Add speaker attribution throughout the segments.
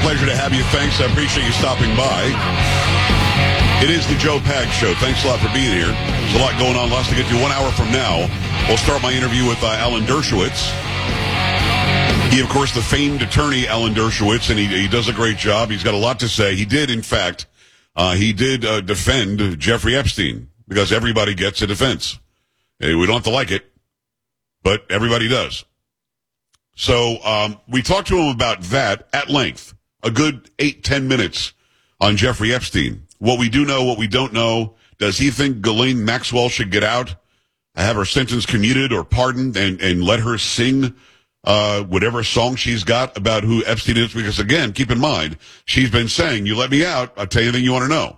Speaker 1: Pleasure to have you. Thanks. I appreciate you stopping by. It is the Joe Pag Show. Thanks a lot for being here. There's a lot going on. Lots to get to. 1 hour from now, we'll start my interview with Alan Dershowitz. He, of course, the famed attorney, Alan Dershowitz, and he does a great job. He's got a lot to say. He did, in fact, defend Jeffrey Epstein, because everybody gets a defense. We don't have to like it, but everybody does. So we talked to him about that at length, a good 8-10 minutes on Jeffrey Epstein. What we do know, what we don't know. Does he think Ghislaine Maxwell should get out, have her sentence commuted or pardoned, and let her sing whatever song she's got about who Epstein is? Because, again, keep in mind, she's been saying, you let me out, I'll tell you anything you want to know.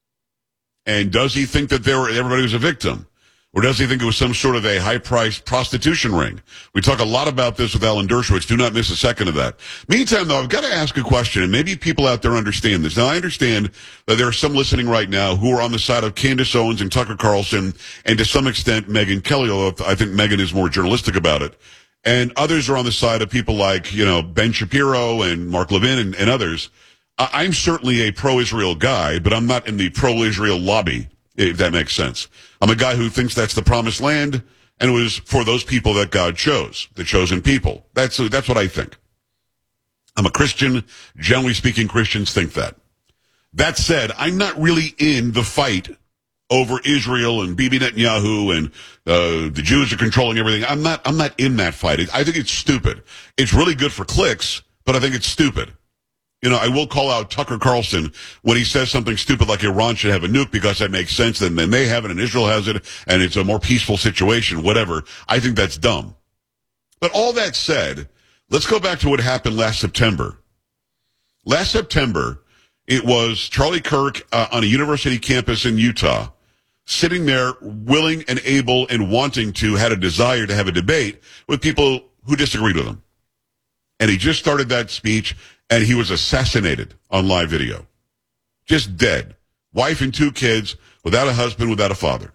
Speaker 1: And does he think that everybody was a victim? Or does he think it was some sort of a high-priced prostitution ring? We talk a lot about this with Alan Dershowitz. Do not miss a second of that. Meantime, though, I've got to ask a question, and maybe people out there understand this. Now, I understand that there are some listening right now who are on the side of Candace Owens and Tucker Carlson, and to some extent, Megyn Kelly, although I think Megyn is more journalistic about it. And others are on the side of people like, Ben Shapiro and Mark Levin and others. I'm certainly a pro-Israel guy, but I'm not in the pro-Israel lobby, if that makes sense. I'm a guy who thinks that's the promised land, and it was for those people that God chose, the chosen people. That's what I think. I'm a Christian. Generally speaking, Christians think that. That said, I'm not really in the fight over Israel and Bibi Netanyahu and the Jews are controlling everything. I'm not in that fight. I think it's stupid. It's really good for clicks, but I think it's stupid. I will call out Tucker Carlson when he says something stupid like Iran should have a nuke because that makes sense, and then they have it and Israel has it, and it's a more peaceful situation, whatever. I think that's dumb. But all that said, let's go back to what happened last September. Last September, it was Charlie Kirk on a university campus in Utah, sitting there willing and able and wanting to, had a desire to have a debate with people who disagreed with him. And he just started that speech, and he was assassinated on live video. Just dead. Wife and 2 kids, without a husband, without a father.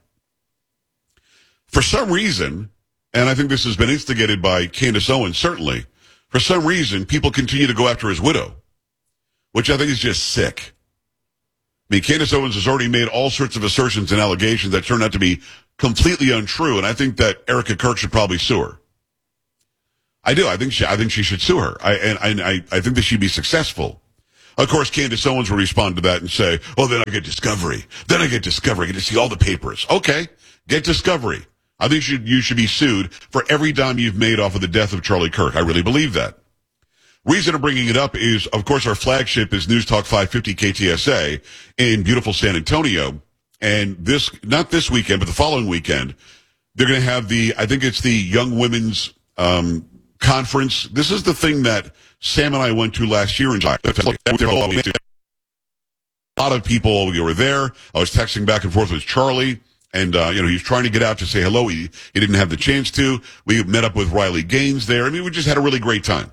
Speaker 1: For some reason, and I think this has been instigated by Candace Owens, certainly, for some reason, people continue to go after his widow, which I think is just sick. I mean, Candace Owens has already made all sorts of assertions and allegations that turn out to be completely untrue, and I think that Erica Kirk should probably sue her. I do. I think she should sue her. I think that she'd be successful. Of course, Candace Owens will respond to that and say, "Oh, then I get discovery. I get to see all the papers." Okay, get discovery. I think you should be sued for every dime you've made off of the death of Charlie Kirk. I really believe that. Reason I'm bringing it up is, of course, our flagship is News Talk 550 KTSA in beautiful San Antonio. And not this weekend, but the following weekend, they're going to have I think it's the Young Women's Conference. This is the thing that Sam and I went to last year in July. A lot of people were there. I was texting back and forth with Charlie, and he was trying to get out to say hello. He didn't have the chance to. We met up with Riley Gaines there. I mean, we just had a really great time.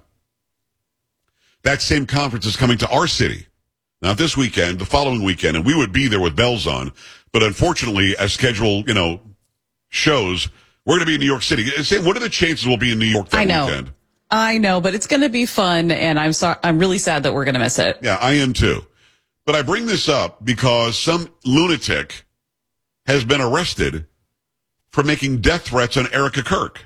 Speaker 1: That same conference is coming to our city. Not this weekend, the following weekend, and we would be there with bells on. But unfortunately, as schedule, shows, we're going to be in New York City. Sam, what are the chances we'll be in New York that weekend?
Speaker 2: I know, but it's going to be fun, and I'm really sad that we're going to miss it.
Speaker 1: Yeah, I am too. But I bring this up because some lunatic has been arrested for making death threats on Erica Kirk.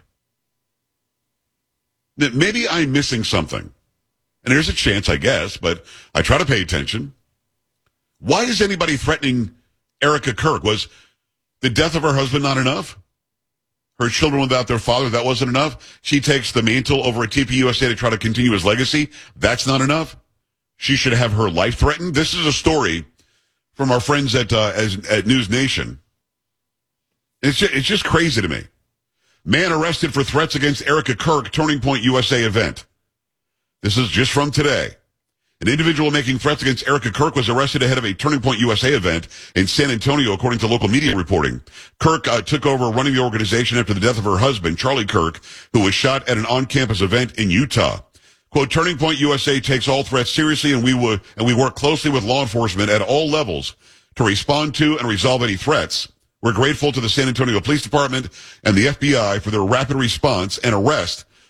Speaker 1: Maybe I'm missing something. And there's a chance, I guess, but I try to pay attention. Why is anybody threatening Erica Kirk? Was the death of her husband not enough? Her children without their father, that wasn't enough? She takes the mantle over at TPUSA to try to continue his legacy? That's not enough? She should have her life threatened? This is a story from our friends at News Nation. It's just crazy to me. Man arrested for threats against Erica Kirk, Turning Point USA event. This is just from today. An individual making threats against Erica Kirk was arrested ahead of a Turning Point USA event in San Antonio, according to local media reporting. Kirk took over running the organization after the death of her husband, Charlie Kirk, who was shot at an on-campus event in Utah. Quote, Turning Point USA takes all threats seriously, and we work closely with law enforcement at all levels to respond to and resolve any threats. We're grateful to the San Antonio Police Department and the FBI for their rapid response and arrest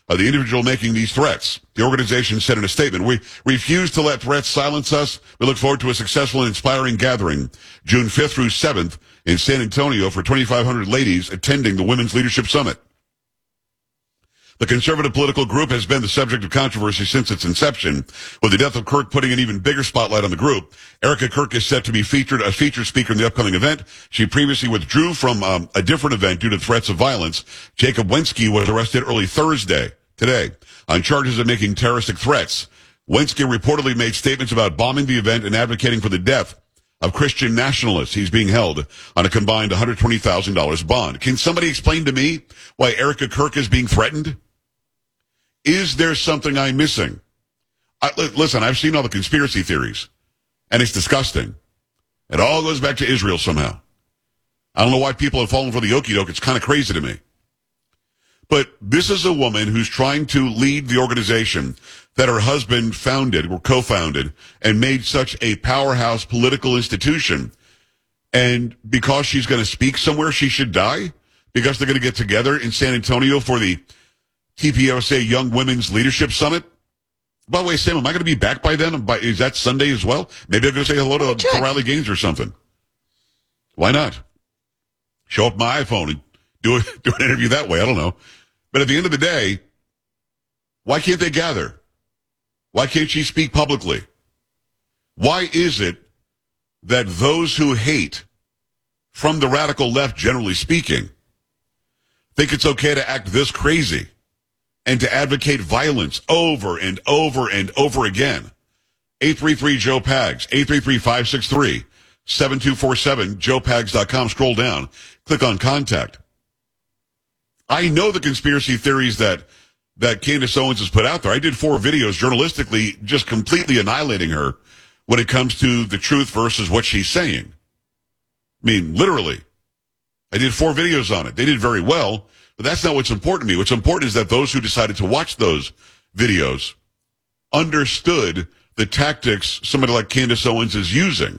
Speaker 1: the individual making these threats. The organization said in a statement, "We refuse to let threats silence us. We look forward to a successful and inspiring gathering June 5th through 7th in San Antonio for 2,500 ladies attending the Women's Leadership Summit." The conservative political group has been the subject of controversy since its inception, with the death of Kirk putting an even bigger spotlight on the group. Erica Kirk is set to be a featured speaker in the upcoming event. She previously withdrew from a different event due to threats of violence. Jacob Wensky was arrested early Thursday, today, on charges of making terroristic threats. Wensky reportedly made statements about bombing the event and advocating for the death of Christian nationalists. He's being held on a combined $120,000 bond. Can somebody explain to me why Erica Kirk is being threatened? Is there something I'm missing? Listen, I've seen all the conspiracy theories, and it's disgusting. It all goes back to Israel somehow. I don't know why people have fallen for the okie doke. It's kind of crazy to me. But this is a woman who's trying to lead the organization that her husband founded or co-founded and made such a powerhouse political institution. And because she's going to speak somewhere, she should die? Because they're going to get together in San Antonio for the TPUSA Young Women's Leadership Summit? By the way, Sam, am I going to be back by then? Is that Sunday as well? Maybe I'm going to say hello to Riley Gaines or something. Why not? Show up my iPhone and do an interview that way. I don't know. But at the end of the day, why can't they gather? Why can't she speak publicly? Why is it that those who hate from the radical left, generally speaking, think it's okay to act this crazy and to advocate violence over and over and over again? 833-JOE-PAGS, 833-563-7247, joepags.com. Scroll down, click on contact. I know the conspiracy theories that Candace Owens has put out there. I did 4 videos journalistically just completely annihilating her when it comes to the truth versus what she's saying. I mean, literally. I did 4 videos on it. They did very well, but that's not what's important to me. What's important is that those who decided to watch those videos understood the tactics somebody like Candace Owens is using.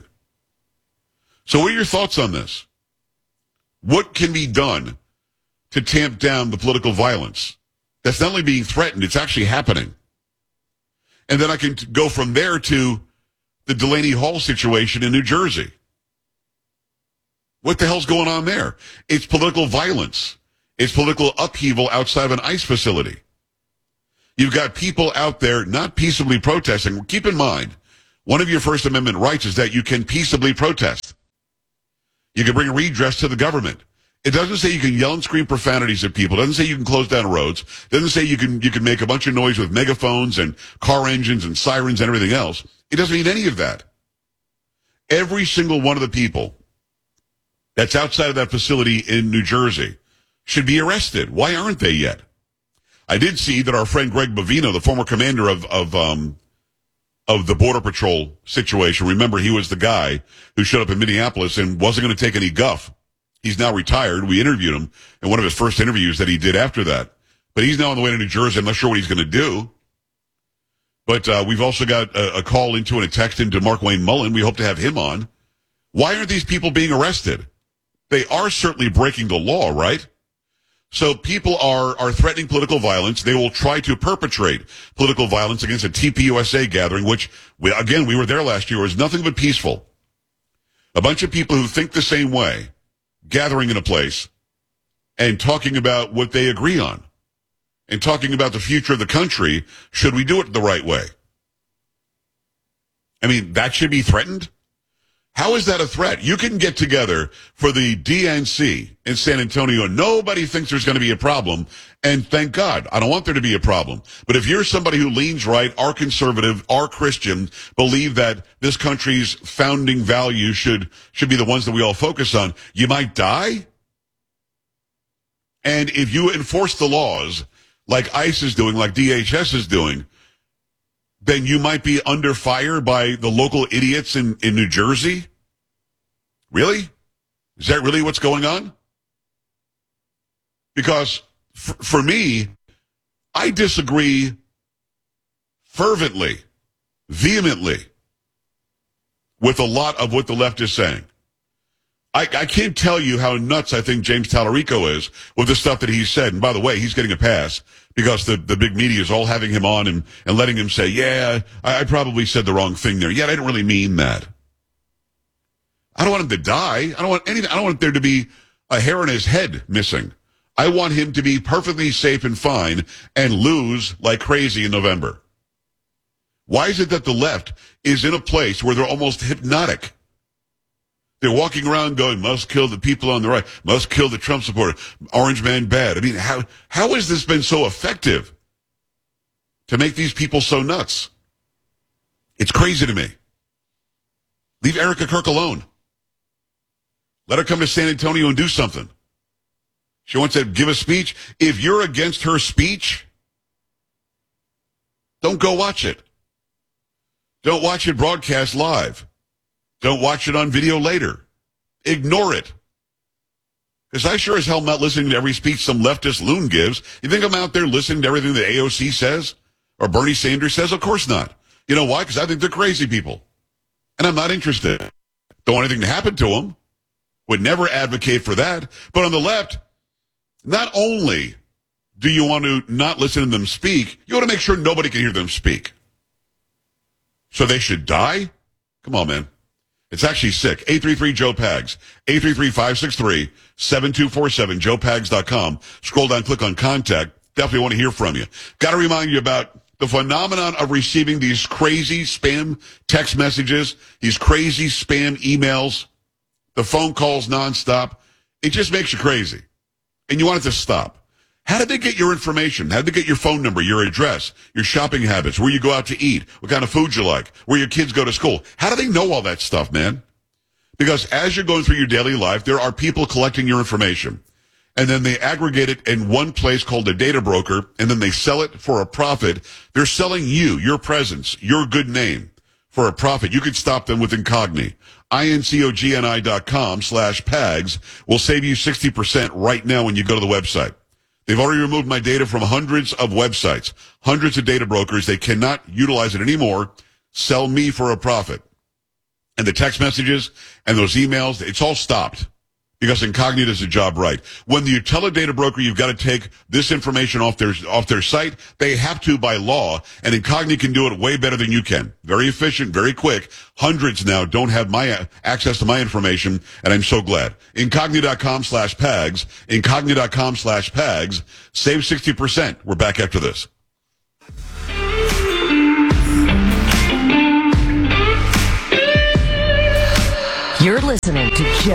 Speaker 1: So what are your thoughts on this? What can be done to tamp down the political violence that's not only being threatened, it's actually happening? And then I can go from there to the Delaney Hall situation in New Jersey. What the hell's going on there? It's political violence. It's political upheaval outside of an ICE facility. You've got people out there not peaceably protesting. Keep in mind, one of your First Amendment rights is that you can peaceably protest. You can bring redress to the government. It doesn't say you can yell and scream profanities at people. It doesn't say you can close down roads. It doesn't say you can make a bunch of noise with megaphones and car engines and sirens and everything else. It doesn't mean any of that. Every single one of the people that's outside of that facility in New Jersey should be arrested. Why aren't they yet? I did see that our friend Greg Bovino, the former commander of the Border Patrol situation, remember he was the guy who showed up in Minneapolis and wasn't going to take any guff. He's now retired. We interviewed him in one of his first interviews that he did after that. But he's now on the way to New Jersey. I'm not sure what he's going to do. But we've also got a call into and a text into Mark Wayne Mullen. We hope to have him on. Why aren't these people being arrested? They are certainly breaking the law, right? So people are threatening political violence. They will try to perpetrate political violence against a TPUSA gathering, which, we were there last year. It was nothing but peaceful. A bunch of people who think the same way, gathering in a place and talking about what they agree on and talking about the future of the country. Should we do it the right way? I mean, that should be threatened. How is that a threat? You can get together for the DNC in San Antonio and nobody thinks there's going to be a problem. And thank God, I don't want there to be a problem. But if you're somebody who leans right, are conservative, are Christian, believe that this country's founding values should be the ones that we all focus on, you might die. And if you enforce the laws like ICE is doing, like DHS is doing, then you might be under fire by the local idiots in New Jersey? Really? Is that really what's going on? Because for me, I disagree fervently, vehemently with a lot of what the left is saying. I can't tell you how nuts I think James Tallarico is with the stuff that he's said. And by the way, he's getting a pass because the big media is all having him on and letting him say, yeah, I probably said the wrong thing there. Yeah, I didn't really mean that. I don't want him to die. I don't want anything. I don't want there to be a hair on his head missing. I want him to be perfectly safe and fine and lose like crazy in November. Why is it that the left is in a place where they're almost hypnotic? They're walking around going, must kill the people on the right, must kill the Trump supporter, orange man bad. I mean, how has this been so effective to make these people so nuts? It's crazy to me. Leave Erica Kirk alone. Let her come to San Antonio and do something. She wants to give a speech. If you're against her speech, don't go watch it. Don't watch it broadcast live. Don't watch it on video later. Ignore it. Because I sure as hell am not listening to every speech some leftist loon gives. You think I'm out there listening to everything that AOC says? Or Bernie Sanders says? Of course not. You know why? Because I think they're crazy people. And I'm not interested. Don't want anything to happen to them. Would never advocate for that. But on the left, not only do you want to not listen to them speak, you want to make sure nobody can hear them speak. So they should die? Come on, man. It's actually sick. 833-JOE-PAGS. 833-563-7247. JoePags.com. Scroll down, click on contact. Definitely want to hear from you. Got to remind you about the phenomenon of receiving these crazy spam text messages, these crazy spam emails, the phone calls nonstop. It just makes you crazy. And you want it to stop. How did they get your information? How did they get your phone number, your address, your shopping habits, where you go out to eat, what kind of food you like, where your kids go to school? How do they know all that stuff, man? Because as you're going through your daily life, there are people collecting your information. And then they aggregate it in one place called a data broker, and then they sell it for a profit. They're selling you, your presence, your good name for a profit. You could stop them with Incogni. incogni.com/PAGS will save you 60% right now when you go to the website. They've already removed my data from hundreds of websites, hundreds of data brokers. They cannot utilize it anymore. Sell me for a profit. And the text messages and those emails, it's all stopped because Incogni does the job right. When you tell a data broker you've got to take this information off their site, they have to by law, and Incogni can do it way better than you can. Very efficient, very quick. Hundreds now don't have my access to my information, and I'm so glad. Incogni.com/PAGS. Incogni.com/PAGS. Save 60%. We're back after this.
Speaker 3: You're listening to Joe